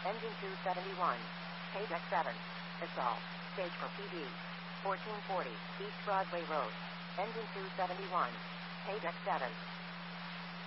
Engine 271. Pay deck 7. Assault. Stage for PD. 1440 East Broadway Road. Engine 271. Pay deck 7.